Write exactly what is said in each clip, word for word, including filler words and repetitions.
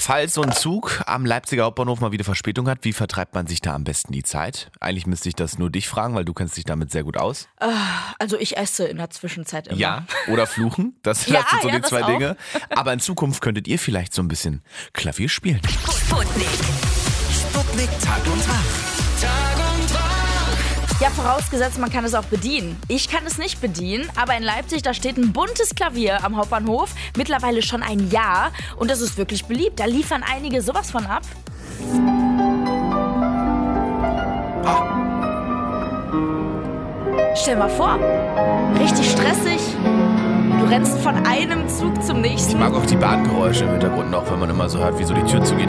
Falls so ein Zug am Leipziger Hauptbahnhof mal wieder Verspätung hat, wie vertreibt man sich da am besten die Zeit? Eigentlich müsste ich das nur dich fragen, weil du kennst dich damit sehr gut aus. Also ich esse in der Zwischenzeit immer. Ja, oder fluchen. Das, Ja, das sind so ja, die das zwei auch. Dinge. Aber in Zukunft könntet ihr vielleicht so ein bisschen Klavier spielen. Sputnik. Sputnik Tag und Wach. Tag und Wach. Ja, vorausgesetzt, man kann es auch bedienen. Ich kann es nicht bedienen, aber in Leipzig, da steht ein buntes Klavier am Hauptbahnhof. Mittlerweile schon ein Jahr und das ist wirklich beliebt. Da liefern einige sowas von ab. Stell mal vor, richtig stressig. Du rennst von einem Zug zum Ich nächsten. mag auch die Bahngeräusche im Hintergrund noch, wenn man immer so hört, wie so die Tür zugeht.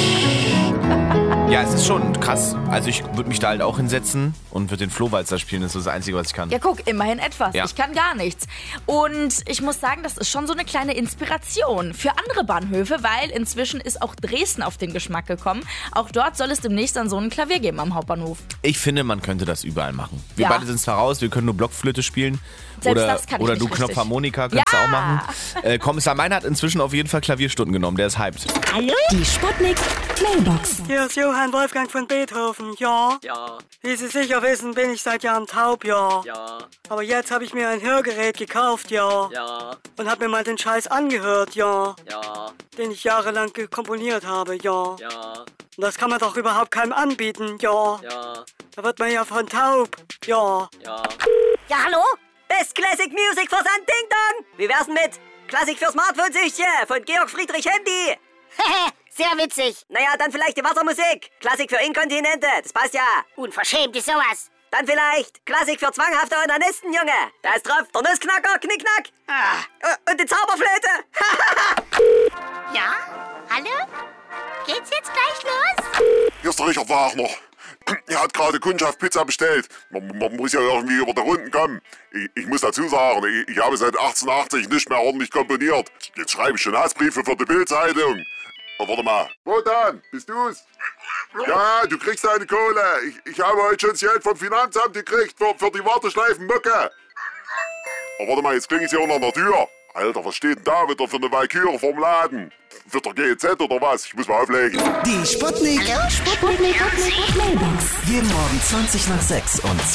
Ja, es ist schon krass. Also ich würde mich da halt auch hinsetzen und würde den Flohwalzer spielen. Das ist das Einzige, was ich kann. Ja, guck, immerhin etwas. Ja. Ich kann gar nichts. Und ich muss sagen, das ist schon so eine kleine Inspiration für andere Bahnhöfe, weil inzwischen ist auch Dresden auf den Geschmack gekommen. Auch dort soll es demnächst dann so ein Klavier geben am Hauptbahnhof. Ich finde, man könnte das überall machen. Wir Ja. beide sind zwar raus, wir können nur Blockflöte spielen. Selbst oder das kann ich oder nicht du richtig. Knopfharmonika kannst Ja. du auch machen. Äh, Kommissar Meiner hat inzwischen auf jeden Fall Klavierstunden genommen. Der ist hyped. Die Sputnik Mailbox. Hier ist Johann Wolfgang von Beethoven, ja? Ja, Wie Sie sicher wissen, bin ich seit Jahren taub, ja. ja, Aber jetzt habe ich mir ein Hörgerät gekauft, ja. ja, Und habe mir mal den Scheiß angehört, ja. ja, Den ich jahrelang ge- komponiert habe, ja. ja, Und das kann man doch überhaupt keinem anbieten, ja. ja, Da wird man ja von taub, ja. ja. Ja, hallo? Best Classic Music Versand Ding Dong. Wie wär's denn mit Klassik für Smartphone-Süchtige von Georg Friedrich Handy? Sehr witzig. Naja, dann vielleicht die Wassermusik. Klassik für Inkontinente, das passt ja. Unverschämt ist sowas. Dann vielleicht Klassik für zwanghafte Onanisten, Junge. Da ist drauf der Nussknacker, Knickknack. Ah. Und die Zauberflöte. Ja? Hallo? Geht's jetzt gleich los? Hier ist der Richard Wagner. Er hat gerade Kundschaft Pizza bestellt. Man, man muss ja irgendwie über die Runden kommen. Ich, ich muss dazu sagen, ich, ich habe seit achtzehnhundert nicht mehr ordentlich komponiert. Jetzt schreibe ich schon Hassbriefe für die Bildzeitung. Oh, warte mal. Wotan, bist du's? Ja, du kriegst deine Kohle. Ich, ich habe heute schon das Geld vom Finanzamt gekriegt für, für die Warteschleifenmücke. Oh, warte mal, jetzt klingelt sie auch an der Tür. Alter, was steht denn da wieder für eine Walküre vorm Laden? Für der G Z oder was? Ich muss mal auflegen. Die Sputnik. Hallo? Sputnik Mailbox. Jeden Morgen zwanzig nach sechs und